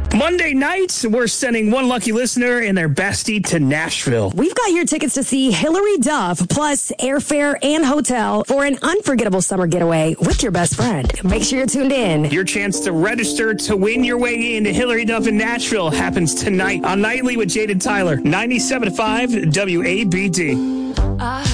Monday nights, we're sending one lucky listener and their bestie to Nashville. We've got your tickets to see Hilary Duff, plus airfare and hotel for an unforgettable summer getaway with your best friend. Make sure you're tuned in. Your chance to register to win your way into Hilary Duff in Nashville happens tonight on Nightly with Jade and Tyler, 97.5 WABD.